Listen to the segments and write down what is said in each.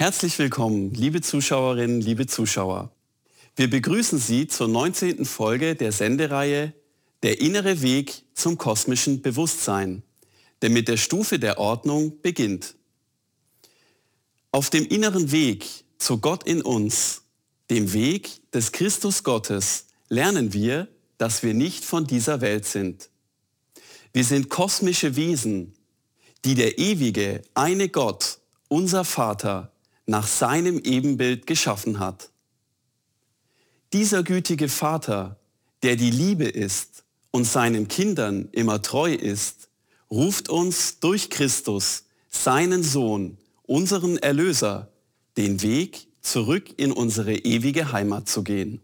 Herzlich willkommen, liebe Zuschauerinnen, liebe Zuschauer. Wir begrüßen Sie zur 19. Folge der Sendereihe Der innere Weg zum kosmischen Bewusstsein, der mit der Stufe der Ordnung beginnt. Auf dem inneren Weg zu Gott in uns, dem Weg des Christus Gottes, lernen wir, dass wir nicht von dieser Welt sind. Wir sind kosmische Wesen, die der ewige, eine Gott, unser Vater, nach seinem Ebenbild geschaffen hat. Dieser gütige Vater, der die Liebe ist und seinen Kindern immer treu ist, ruft uns durch Christus, seinen Sohn, unseren Erlöser, den Weg zurück in unsere ewige Heimat zu gehen.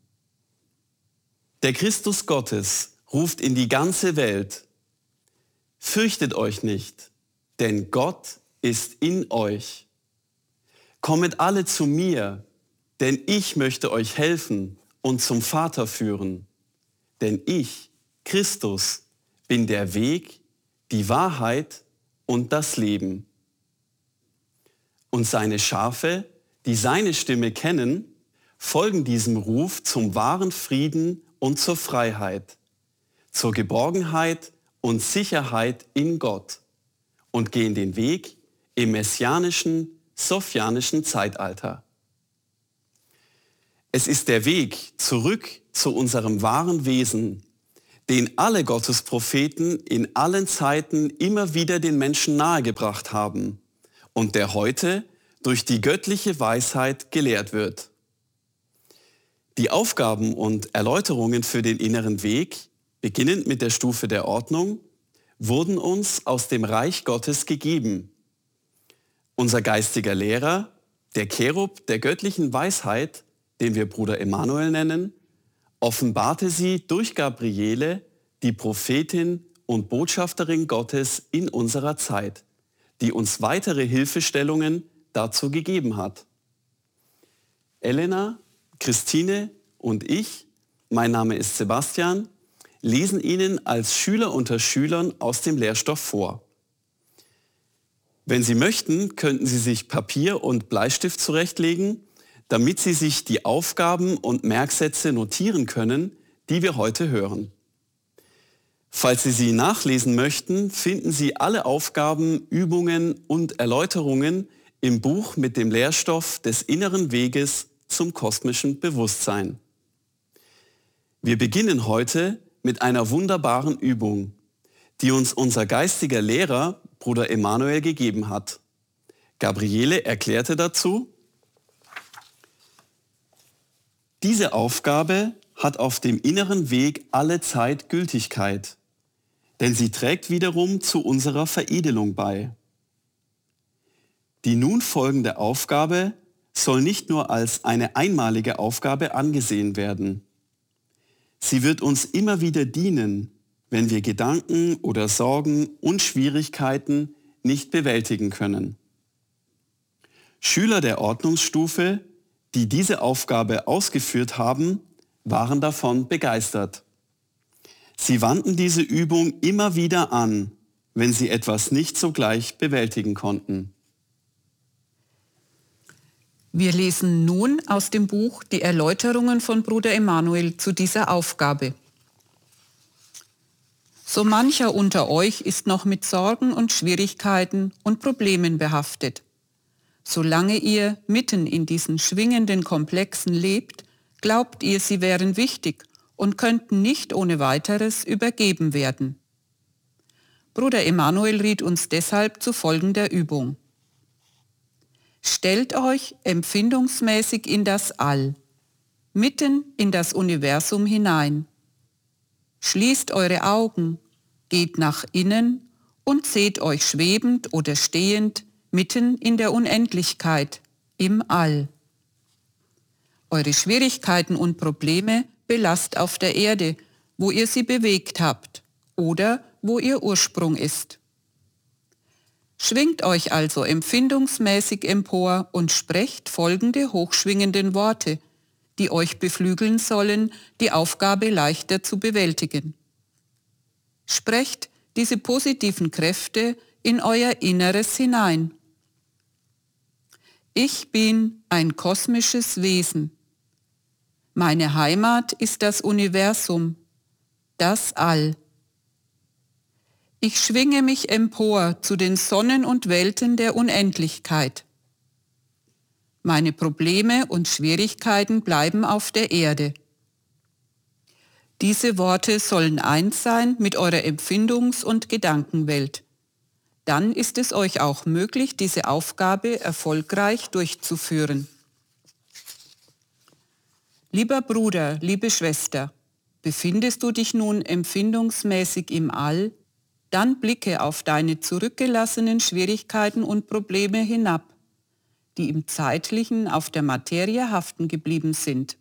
Der Christus Gottes ruft in die ganze Welt: Fürchtet euch nicht, denn Gott ist in euch. Kommet alle zu mir, denn ich möchte euch helfen und zum Vater führen. Denn ich, Christus, bin der Weg, die Wahrheit und das Leben. Und seine Schafe, die seine Stimme kennen, folgen diesem Ruf zum wahren Frieden und zur Freiheit, zur Geborgenheit und Sicherheit in Gott und gehen den Weg im messianischen, sophianischen Zeitalter. Es ist der Weg zurück zu unserem wahren Wesen, den alle Gottespropheten in allen Zeiten immer wieder den Menschen nahegebracht haben und der heute durch die göttliche Weisheit gelehrt wird. Die Aufgaben und Erläuterungen für den inneren Weg, beginnend mit der Stufe der Ordnung, wurden uns aus dem Reich Gottes gegeben. Unser geistiger Lehrer, der Cherub der göttlichen Weisheit, den wir Bruder Emanuel nennen, offenbarte sie durch Gabriele, die Prophetin und Botschafterin Gottes in unserer Zeit, die uns weitere Hilfestellungen dazu gegeben hat. Elena, Christine und ich, mein Name ist Sebastian, lesen Ihnen als Schüler unter Schülern aus dem Lehrstoff vor. Wenn Sie möchten, könnten Sie sich Papier und Bleistift zurechtlegen, damit Sie sich die Aufgaben und Merksätze notieren können, die wir heute hören. Falls Sie sie nachlesen möchten, finden Sie alle Aufgaben, Übungen und Erläuterungen im Buch mit dem Lehrstoff des inneren Weges zum kosmischen Bewusstsein. Wir beginnen heute mit einer wunderbaren Übung, die uns unser geistiger Lehrer, Bruder Emanuel, gegeben hat. Gabriele erklärte dazu: Diese Aufgabe hat auf dem inneren Weg alle Zeit Gültigkeit, denn sie trägt wiederum zu unserer Veredelung bei. Die nun folgende Aufgabe soll nicht nur als eine einmalige Aufgabe angesehen werden. Sie wird uns immer wieder dienen, wenn wir Gedanken oder Sorgen und Schwierigkeiten nicht bewältigen können. Schüler der Ordnungsstufe, die diese Aufgabe ausgeführt haben, waren davon begeistert. Sie wandten diese Übung immer wieder an, wenn sie etwas nicht sogleich bewältigen konnten. Wir lesen nun aus dem Buch die Erläuterungen von Bruder Emanuel zu dieser Aufgabe. So mancher unter euch ist noch mit Sorgen und Schwierigkeiten und Problemen behaftet. Solange ihr mitten in diesen schwingenden Komplexen lebt, glaubt ihr, sie wären wichtig und könnten nicht ohne weiteres übergeben werden. Bruder Emanuel riet uns deshalb zu folgender Übung. Stellt euch empfindungsmäßig in das All, mitten in das Universum hinein. Schließt eure Augen, geht nach innen und seht euch schwebend oder stehend mitten in der Unendlichkeit, im All. Eure Schwierigkeiten und Probleme belasst auf der Erde, wo ihr sie bewegt habt oder wo ihr Ursprung ist. Schwingt euch also empfindungsmäßig empor und sprecht folgende hochschwingenden Worte, die euch beflügeln sollen, die Aufgabe leichter zu bewältigen. Sprecht diese positiven Kräfte in euer Inneres hinein. Ich bin ein kosmisches Wesen. Meine Heimat ist das Universum, das All. Ich schwinge mich empor zu den Sonnen und Welten der Unendlichkeit. Meine Probleme und Schwierigkeiten bleiben auf der Erde. Diese Worte sollen eins sein mit eurer Empfindungs- und Gedankenwelt. Dann ist es euch auch möglich, diese Aufgabe erfolgreich durchzuführen. Lieber Bruder, liebe Schwester, befindest du dich nun empfindungsmäßig im All? Dann blicke auf deine zurückgelassenen Schwierigkeiten und Probleme hinab, die im Zeitlichen auf der Materie haften geblieben sind.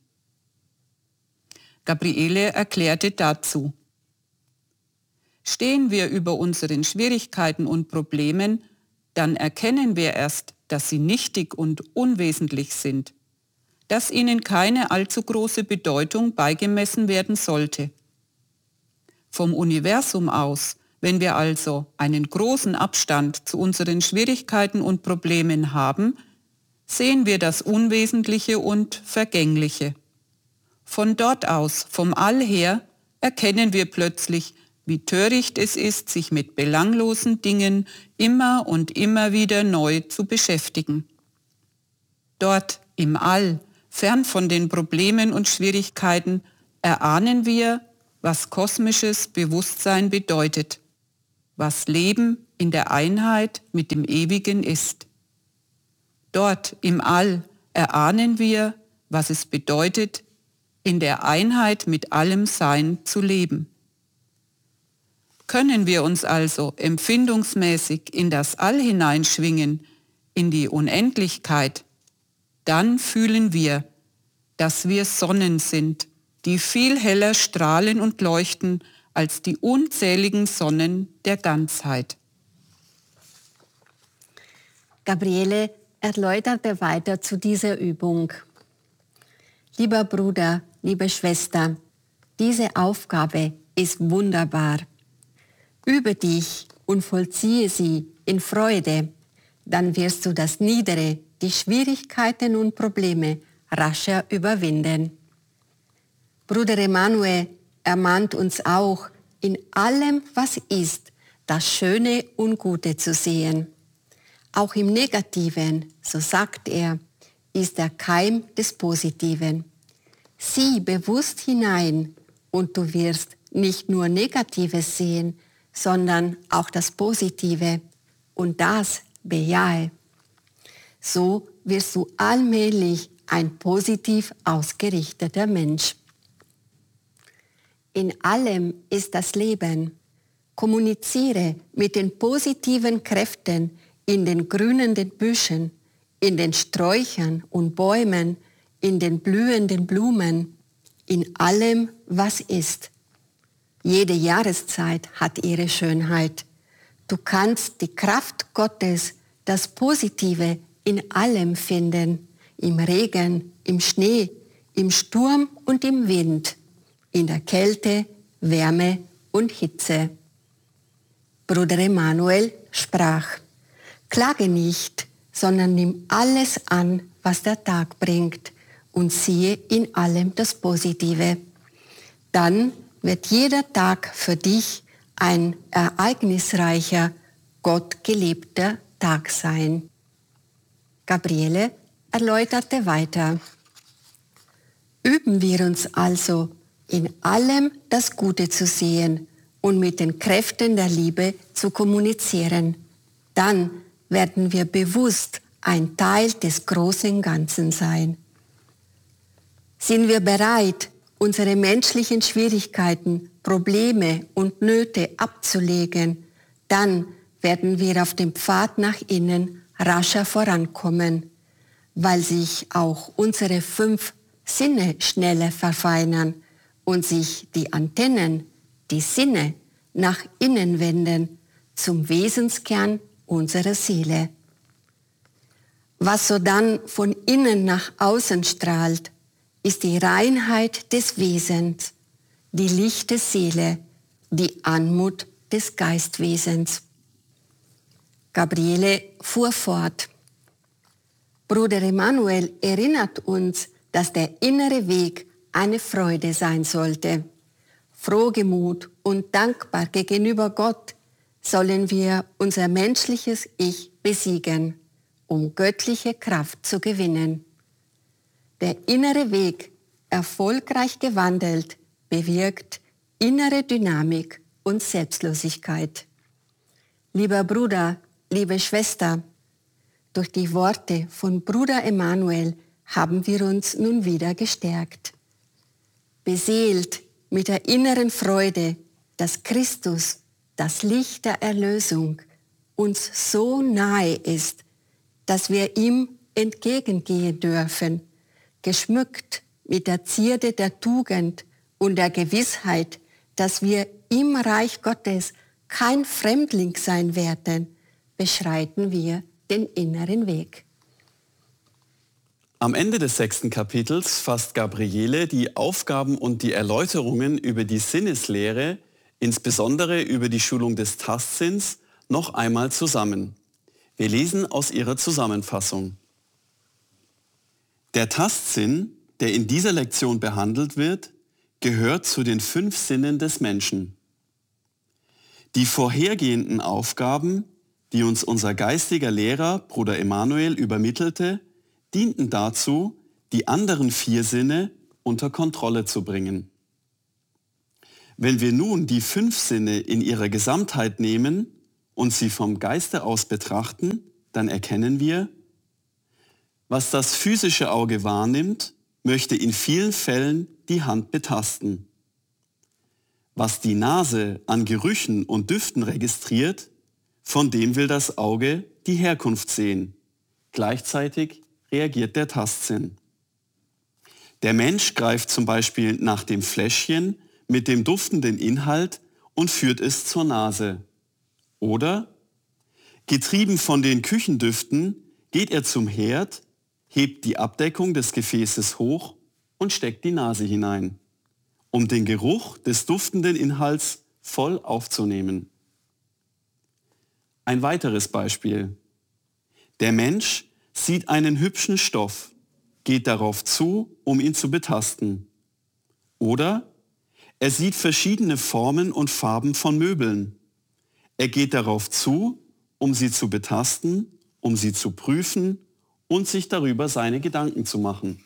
Gabriele erklärte dazu: Stehen wir über unseren Schwierigkeiten und Problemen, dann erkennen wir erst, dass sie nichtig und unwesentlich sind, dass ihnen keine allzu große Bedeutung beigemessen werden sollte. Vom Universum aus, wenn wir also einen großen Abstand zu unseren Schwierigkeiten und Problemen haben, sehen wir das Unwesentliche und Vergängliche. Von dort aus, vom All her, erkennen wir plötzlich, wie töricht es ist, sich mit belanglosen Dingen immer und immer wieder neu zu beschäftigen. Dort im All, fern von den Problemen und Schwierigkeiten, erahnen wir, was kosmisches Bewusstsein bedeutet, was Leben in der Einheit mit dem Ewigen ist. Dort im All erahnen wir, was es bedeutet, in der Einheit mit allem Sein zu leben. Können wir uns also empfindungsmäßig in das All hineinschwingen, in die Unendlichkeit, dann fühlen wir, dass wir Sonnen sind, die viel heller strahlen und leuchten als die unzähligen Sonnen der Ganzheit. Gabriele erläuterte weiter zu dieser Übung. Lieber Bruder, liebe Schwester, diese Aufgabe ist wunderbar. Übe dich und vollziehe sie in Freude, dann wirst du das Niedere, die Schwierigkeiten und Probleme rascher überwinden. Bruder Emanuel ermahnt uns auch, in allem, was ist, das Schöne und Gute zu sehen. Auch im Negativen, so sagt er, ist der Keim des Positiven. Sieh bewusst hinein und du wirst nicht nur Negatives sehen, sondern auch das Positive und das bejahe. So wirst du allmählich ein positiv ausgerichteter Mensch. In allem ist das Leben. Kommuniziere mit den positiven Kräften in den grünenden Büschen, in den Sträuchern und Bäumen, in den blühenden Blumen, in allem, was ist. Jede Jahreszeit hat ihre Schönheit. Du kannst die Kraft Gottes, das Positive in allem finden, im Regen, im Schnee, im Sturm und im Wind, in der Kälte, Wärme und Hitze. Bruder Emanuel sprach: Klage nicht, sondern nimm alles an, was der Tag bringt, und siehe in allem das Positive. Dann wird jeder Tag für dich ein ereignisreicher, gottgelebter Tag sein. Gabriele erläuterte weiter: Üben wir uns also, in allem das Gute zu sehen und mit den Kräften der Liebe zu kommunizieren. Dann werden wir bewusst ein Teil des großen Ganzen sein. Sind wir bereit, unsere menschlichen Schwierigkeiten, Probleme und Nöte abzulegen, dann werden wir auf dem Pfad nach innen rascher vorankommen, weil sich auch unsere 5 Sinne schneller verfeinern und sich die Antennen, die Sinne, nach innen wenden, zum Wesenskern unserer Seele. Was so dann von innen nach außen strahlt, ist die Reinheit des Wesens, die lichte Seele, die Anmut des Geistwesens. Gabriele fuhr fort: Bruder Emanuel erinnert uns, dass der innere Weg eine Freude sein sollte. Frohgemut und dankbar gegenüber Gott sollen wir unser menschliches Ich besiegen, um göttliche Kraft zu gewinnen. Der innere Weg, erfolgreich gewandelt, bewirkt innere Dynamik und Selbstlosigkeit. Lieber Bruder, liebe Schwester, durch die Worte von Bruder Emanuel haben wir uns nun wieder gestärkt. Beseelt mit der inneren Freude, dass Christus, das Licht der Erlösung, uns so nahe ist, dass wir ihm entgegengehen dürfen, geschmückt mit der Zierde der Tugend und der Gewissheit, dass wir im Reich Gottes kein Fremdling sein werden, beschreiten wir den inneren Weg. Am Ende des 6. Kapitels fasst Gabriele die Aufgaben und die Erläuterungen über die Sinneslehre, insbesondere über die Schulung des Tastsinns, noch einmal zusammen. Wir lesen aus ihrer Zusammenfassung. Der Tastsinn, der in dieser Lektion behandelt wird, gehört zu den 5 Sinnen des Menschen. Die vorhergehenden Aufgaben, die uns unser geistiger Lehrer, Bruder Emanuel, übermittelte, dienten dazu, die anderen 4 Sinne unter Kontrolle zu bringen. Wenn wir nun die 5 Sinne in ihrer Gesamtheit nehmen und sie vom Geiste aus betrachten, dann erkennen wir, was das physische Auge wahrnimmt, möchte in vielen Fällen die Hand betasten. Was die Nase an Gerüchen und Düften registriert, von dem will das Auge die Herkunft sehen. Gleichzeitig reagiert der Tastsinn. Der Mensch greift zum Beispiel nach dem Fläschchen mit dem duftenden Inhalt und führt es zur Nase. Oder, getrieben von den Küchendüften, geht er zum Herd, hebt die Abdeckung des Gefäßes hoch und steckt die Nase hinein, um den Geruch des duftenden Inhalts voll aufzunehmen. Ein weiteres Beispiel. Der Mensch sieht einen hübschen Stoff, geht darauf zu, um ihn zu betasten. Oder er sieht verschiedene Formen und Farben von Möbeln. Er geht darauf zu, um sie zu betasten, um sie zu prüfen und sich darüber seine Gedanken zu machen.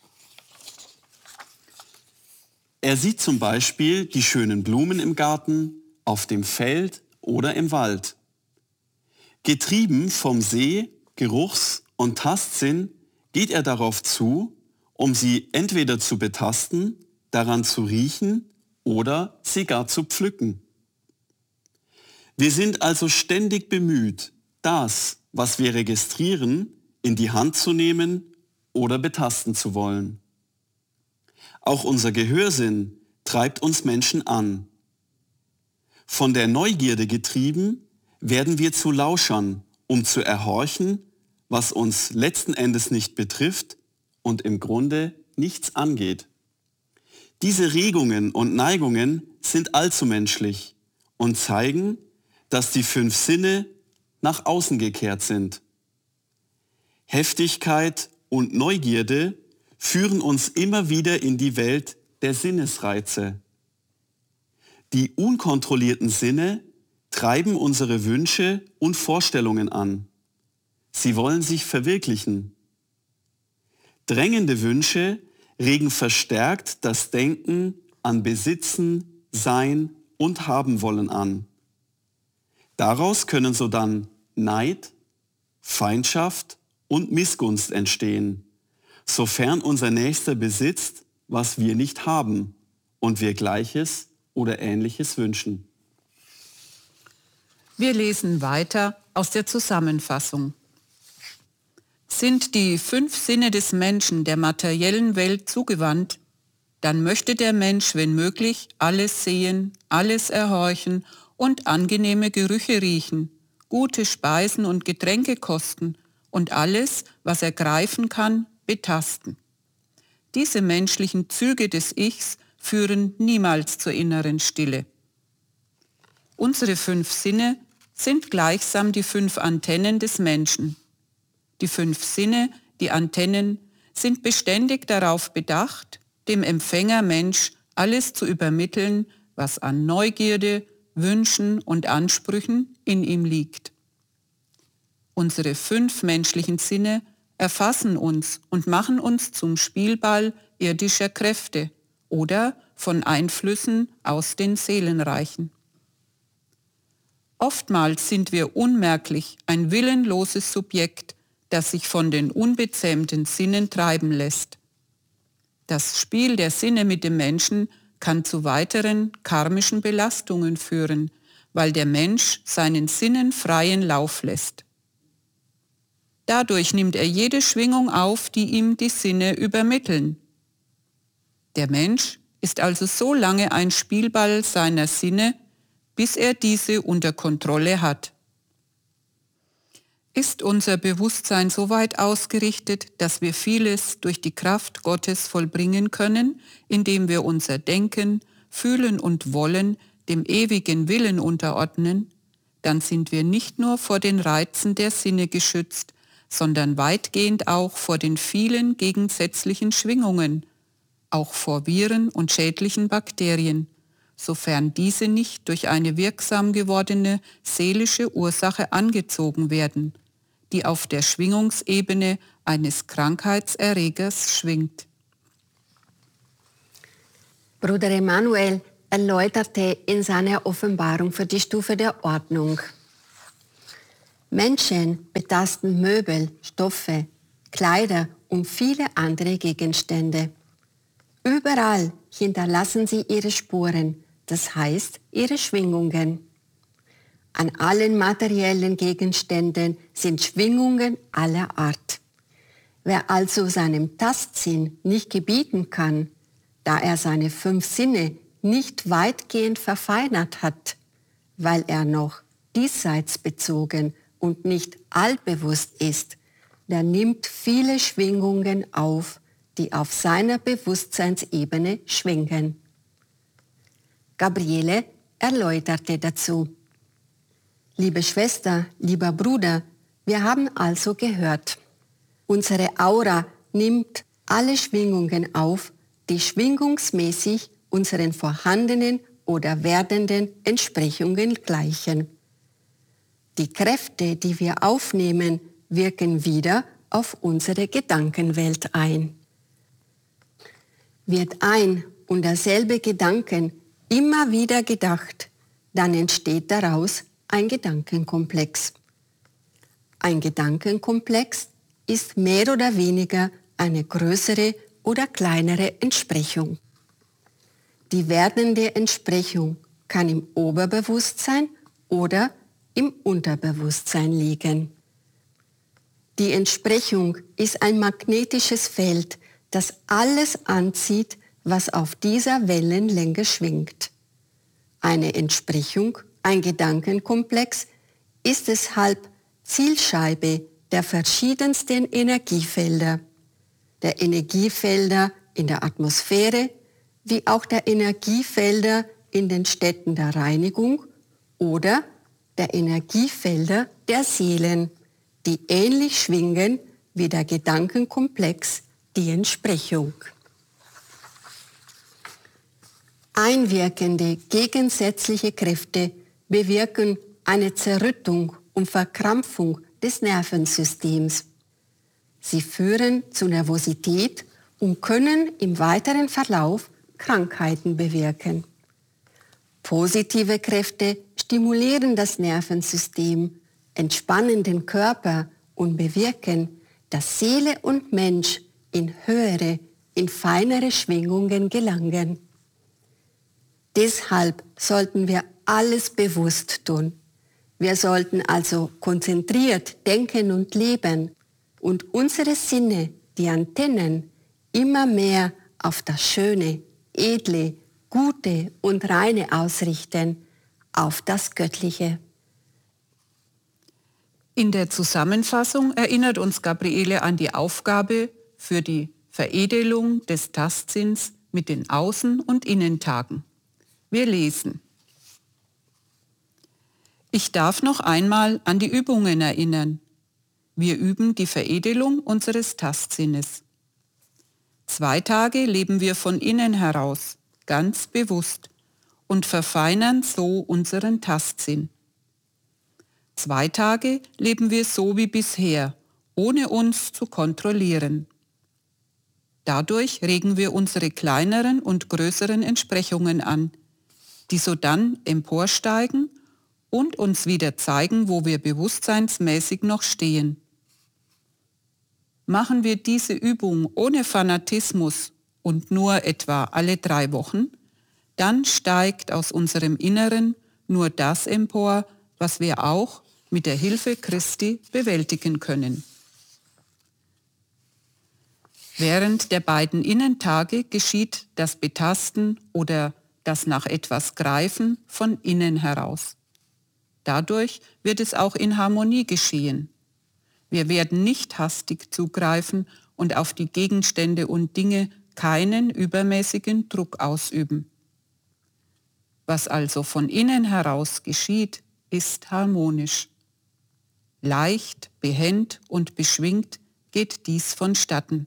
Er sieht zum Beispiel die schönen Blumen im Garten, auf dem Feld oder im Wald. Getrieben vom Seh-, Geruchs- und Tastsinn geht er darauf zu, um sie entweder zu betasten, daran zu riechen oder sie gar zu pflücken. Wir sind also ständig bemüht, das, was wir registrieren, in die Hand zu nehmen oder betasten zu wollen. Auch unser Gehörsinn treibt uns Menschen an. Von der Neugierde getrieben, werden wir zu Lauschern, um zu erhorchen, was uns letzten Endes nicht betrifft und im Grunde nichts angeht. Diese Regungen und Neigungen sind allzu menschlich und zeigen, dass die 5 Sinne nach außen gekehrt sind. Heftigkeit und Neugierde führen uns immer wieder in die Welt der Sinnesreize. Die unkontrollierten Sinne treiben unsere Wünsche und Vorstellungen an. Sie wollen sich verwirklichen. Drängende Wünsche regen verstärkt das Denken an Besitzen, Sein und Haben wollen an. Daraus können sodann Neid, Feindschaft und Missgunst entstehen, sofern unser Nächster besitzt, was wir nicht haben und wir Gleiches oder Ähnliches wünschen. Wir lesen weiter aus der Zusammenfassung. Sind die 5 Sinne des Menschen der materiellen Welt zugewandt, dann möchte der Mensch, wenn möglich, alles sehen, alles erhorchen und angenehme Gerüche riechen, gute Speisen und Getränke kosten und alles, was er greifen kann, betasten. Diese menschlichen Züge des Ichs führen niemals zur inneren Stille. Unsere 5 Sinne sind gleichsam die 5 Antennen des Menschen. Die 5 Sinne die Antennen, sind beständig darauf bedacht, dem Empfänger Mensch alles zu übermitteln, was an Neugierde, Wünschen und Ansprüchen in ihm liegt. Unsere 5 menschlichen Sinne erfassen uns und machen uns zum Spielball irdischer Kräfte oder von Einflüssen aus den Seelenreichen. Oftmals sind wir unmerklich ein willenloses Subjekt, das sich von den unbezähmten Sinnen treiben lässt. Das Spiel der Sinne mit dem Menschen kann zu weiteren karmischen Belastungen führen, weil der Mensch seinen Sinnen freien Lauf lässt. Dadurch nimmt er jede Schwingung auf, die ihm die Sinne übermitteln. Der Mensch ist also so lange ein Spielball seiner Sinne, bis er diese unter Kontrolle hat. Ist unser Bewusstsein so weit ausgerichtet, dass wir vieles durch die Kraft Gottes vollbringen können, indem wir unser Denken, Fühlen und Wollen dem ewigen Willen unterordnen, dann sind wir nicht nur vor den Reizen der Sinne geschützt, sondern weitgehend auch vor den vielen gegensätzlichen Schwingungen, auch vor Viren und schädlichen Bakterien, sofern diese nicht durch eine wirksam gewordene seelische Ursache angezogen werden, die auf der Schwingungsebene eines Krankheitserregers schwingt. Bruder Emanuel erläuterte in seiner Offenbarung für die Stufe der Ordnung: Menschen betasten Möbel, Stoffe, Kleider und viele andere Gegenstände. Überall hinterlassen sie ihre Spuren, das heißt ihre Schwingungen. An allen materiellen Gegenständen sind Schwingungen aller Art. Wer also seinem Tastsinn nicht gebieten kann, da er seine 5 Sinne nicht weitgehend verfeinert hat, weil er noch diesseits bezogen und nicht allbewusst ist, der nimmt viele Schwingungen auf, die auf seiner Bewusstseinsebene schwingen. Gabriele erläuterte dazu: Liebe Schwester, lieber Bruder, wir haben also gehört, unsere Aura nimmt alle Schwingungen auf, die schwingungsmäßig unseren vorhandenen oder werdenden Entsprechungen gleichen. Die Kräfte, die wir aufnehmen, wirken wieder auf unsere Gedankenwelt ein. Wird ein und derselbe Gedanken immer wieder gedacht, dann entsteht daraus ein Gedankenkomplex. Ein Gedankenkomplex ist mehr oder weniger eine größere oder kleinere Entsprechung. Die werdende Entsprechung kann im Oberbewusstsein oder im Unterbewusstsein liegen. Die Entsprechung ist ein magnetisches Feld, das alles anzieht, was auf dieser Wellenlänge schwingt. Eine Entsprechung, ein Gedankenkomplex, ist deshalb Zielscheibe der verschiedensten Energiefelder, der Energiefelder in der Atmosphäre, wie auch der Energiefelder in den Städten der Reinigung oder der Energiefelder der Seelen, die ähnlich schwingen wie der Gedankenkomplex, die Entsprechung. Einwirkende gegensätzliche Kräfte bewirken eine Zerrüttung und Verkrampfung des Nervensystems. Sie führen zu Nervosität und können im weiteren Verlauf Krankheiten bewirken. Positive Kräfte stimulieren das Nervensystem, entspannen den Körper und bewirken, dass Seele und Mensch in höhere, in feinere Schwingungen gelangen. Deshalb sollten wir alles bewusst tun. Wir sollten also konzentriert denken und leben und unsere Sinne, die Antennen, immer mehr auf das Schöne, Edle, Gute und Reine ausrichten, auf das Göttliche. In der Zusammenfassung erinnert uns Gabriele an die Aufgabe für die Veredelung des Tastsinns mit den Außen- und Innentagen. Wir lesen: Ich darf noch einmal an die Übungen erinnern. Wir üben die Veredelung unseres Tastsinnes. 2 Tage leben wir von innen heraus, ganz bewusst, und verfeinern so unseren Tastsinn. 2 Tage leben wir so wie bisher, ohne uns zu kontrollieren. Dadurch regen wir unsere kleineren und größeren Entsprechungen an, die sodann emporsteigen und uns wieder zeigen, wo wir bewusstseinsmäßig noch stehen. Machen wir diese Übung ohne Fanatismus und nur etwa alle 3 Wochen, dann steigt aus unserem Inneren nur das empor, was wir auch mit der Hilfe Christi bewältigen können. Während der beiden Innentage geschieht das Betasten oder das nach etwas Greifen von innen heraus. Dadurch wird es auch in Harmonie geschehen. Wir werden nicht hastig zugreifen und auf die Gegenstände und Dinge keinen übermäßigen Druck ausüben. Was also von innen heraus geschieht, ist harmonisch. Leicht, behend und beschwingt geht dies vonstatten.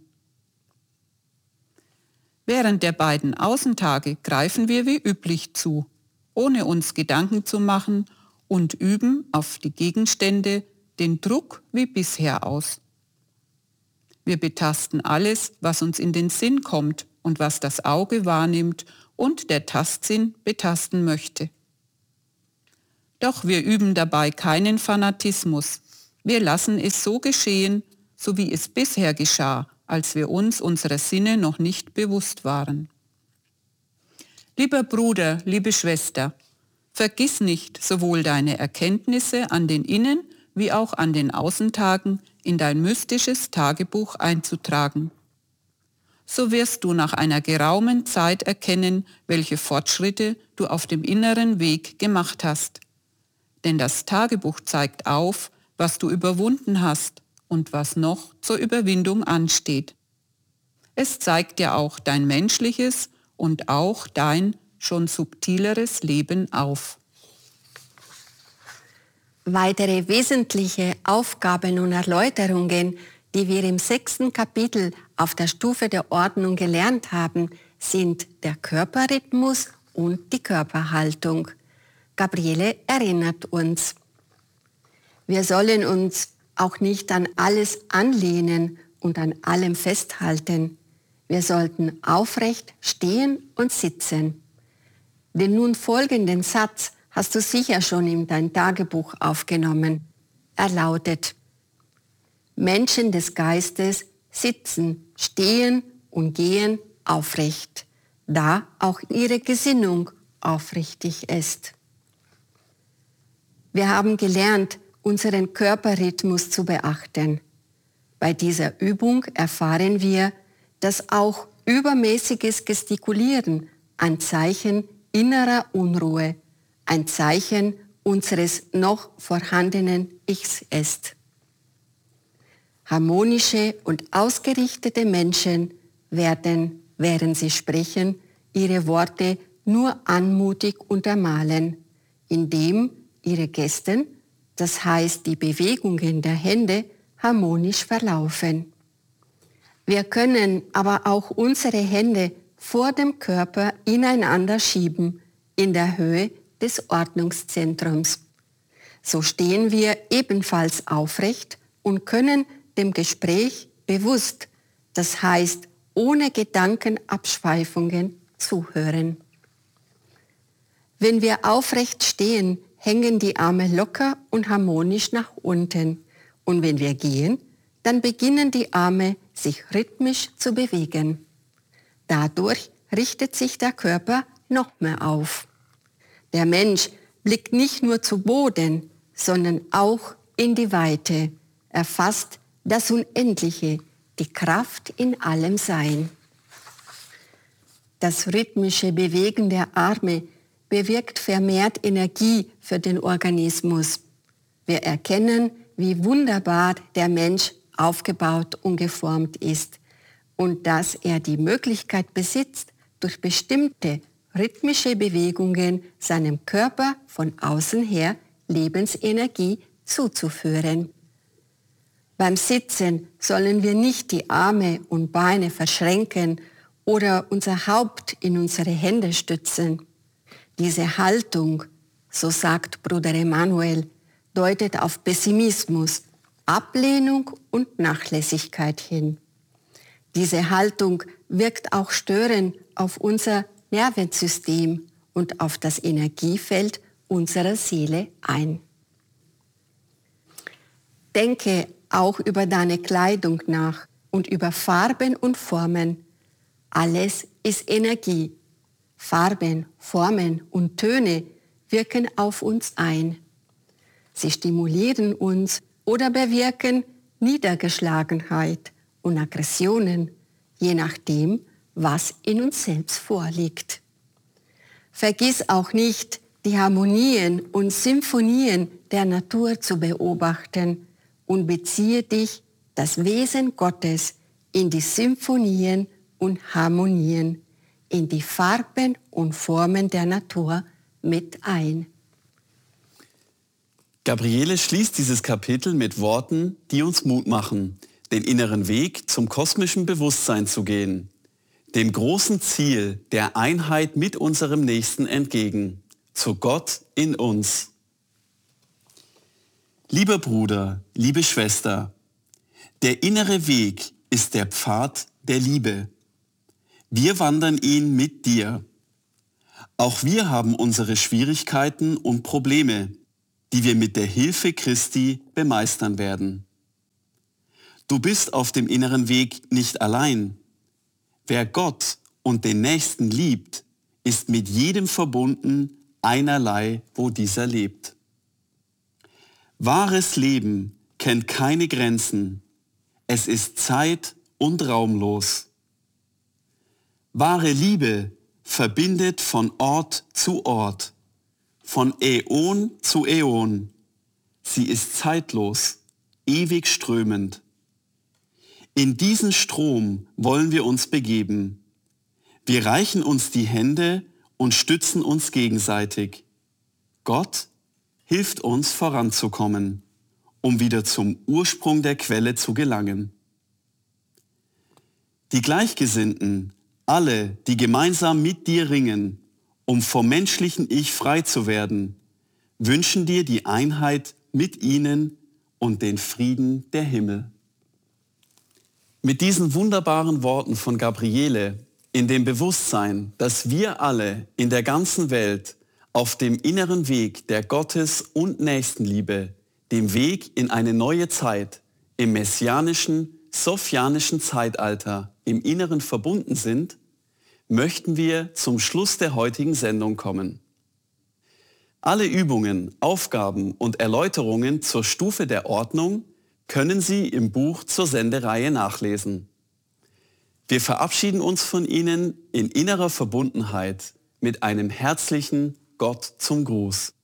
Während der beiden Außentage greifen wir wie üblich zu, ohne uns Gedanken zu machen und üben auf die Gegenstände den Druck wie bisher aus. Wir betasten alles, was uns in den Sinn kommt und was das Auge wahrnimmt und der Tastsinn betasten möchte. Doch wir üben dabei keinen Fanatismus. Wir lassen es so geschehen, so wie es bisher geschah, als wir uns unserer Sinne noch nicht bewusst waren. Lieber Bruder, liebe Schwester, vergiss nicht, sowohl deine Erkenntnisse an den Innen- wie auch an den Außentagen in dein mystisches Tagebuch einzutragen. So wirst du nach einer geraumen Zeit erkennen, welche Fortschritte du auf dem inneren Weg gemacht hast. Denn das Tagebuch zeigt auf, was du überwunden hast und was noch zur Überwindung ansteht. Es zeigt dir auch dein menschliches und auch dein schon subtileres Leben auf. Weitere wesentliche Aufgaben und Erläuterungen, die wir im 6. Kapitel auf der Stufe der Ordnung gelernt haben, sind der Körperrhythmus und die Körperhaltung. Gabriele erinnert uns. Wir sollen uns auch nicht an alles anlehnen und an allem festhalten. Wir sollten aufrecht stehen und sitzen. Den nun folgenden Satz hast du sicher schon in dein Tagebuch aufgenommen. Er lautet: Menschen des Geistes sitzen, stehen und gehen aufrecht, da auch ihre Gesinnung aufrichtig ist. Wir haben gelernt, unseren Körperrhythmus zu beachten. Bei dieser Übung erfahren wir, dass auch übermäßiges Gestikulieren ein Zeichen innerer Unruhe, ein Zeichen unseres noch vorhandenen Ichs ist. Harmonische und ausgerichtete Menschen werden, während sie sprechen, ihre Worte nur anmutig untermalen, indem ihre Gesten, das heißt die Bewegungen der Hände, harmonisch verlaufen. Wir können aber auch unsere Hände vor dem Körper ineinander schieben, in der Höhe des Ordnungszentrums. So stehen wir ebenfalls aufrecht und können dem Gespräch bewusst, das heißt ohne Gedankenabschweifungen, zuhören. Wenn wir aufrecht stehen, hängen die Arme locker und harmonisch nach unten. Und wenn wir gehen, dann beginnen die Arme sich rhythmisch zu bewegen. Dadurch richtet sich der Körper noch mehr auf. Der Mensch blickt nicht nur zu Boden, sondern auch in die Weite. Er fasst das Unendliche, die Kraft in allem Sein. Das rhythmische Bewegen der Arme bewirkt vermehrt Energie für den Organismus. Wir erkennen, wie wunderbar der Mensch aufgebaut und geformt ist und dass er die Möglichkeit besitzt, durch bestimmte rhythmische Bewegungen seinem Körper von außen her Lebensenergie zuzuführen. Beim Sitzen sollen wir nicht die Arme und Beine verschränken oder unser Haupt in unsere Hände stützen. Diese Haltung, so sagt Bruder Emanuel, deutet auf Pessimismus, Ablehnung und Nachlässigkeit hin. Diese Haltung wirkt auch störend auf unser Nervensystem und auf das Energiefeld unserer Seele ein. Denke auch über deine Kleidung nach und über Farben und Formen. Alles ist Energie. Farben, Formen und Töne wirken auf uns ein. Sie stimulieren uns oder bewirken Niedergeschlagenheit und Aggressionen, je nachdem, was in uns selbst vorliegt. Vergiss auch nicht, die Harmonien und Symphonien der Natur zu beobachten und beziehe dich, das Wesen Gottes, in die Symphonien und Harmonien, in die Farben und Formen der Natur mit ein. Gabriele schließt dieses Kapitel mit Worten, die uns Mut machen, den inneren Weg zum kosmischen Bewusstsein zu gehen, dem großen Ziel der Einheit mit unserem Nächsten entgegen, zu Gott in uns. Lieber Bruder, liebe Schwester, der innere Weg ist der Pfad der Liebe. Wir wandern ihn mit dir. Auch wir haben unsere Schwierigkeiten und Probleme, die wir mit der Hilfe Christi bemeistern werden. Du bist auf dem inneren Weg nicht allein. Wer Gott und den Nächsten liebt, ist mit jedem verbunden, einerlei, wo dieser lebt. Wahres Leben kennt keine Grenzen. Es ist zeit- und raumlos. Wahre Liebe verbindet von Ort zu Ort, von Äon zu Äon. Sie ist zeitlos, ewig strömend. In diesen Strom wollen wir uns begeben. Wir reichen uns die Hände und stützen uns gegenseitig. Gott hilft uns voranzukommen, um wieder zum Ursprung der Quelle zu gelangen. Die Gleichgesinnten, alle, die gemeinsam mit dir ringen, um vom menschlichen Ich frei zu werden, wünschen dir die Einheit mit ihnen und den Frieden der Himmel. Mit diesen wunderbaren Worten von Gabriele, in dem Bewusstsein, dass wir alle in der ganzen Welt auf dem inneren Weg der Gottes- und Nächstenliebe, dem Weg in eine neue Zeit, im messianischen, sophianischen Zeitalter im Inneren verbunden sind, möchten wir zum Schluss der heutigen Sendung kommen. Alle Übungen, Aufgaben und Erläuterungen zur Stufe der Ordnung können Sie im Buch zur Sendereihe nachlesen. Wir verabschieden uns von Ihnen in innerer Verbundenheit mit einem herzlichen Gott zum Gruß.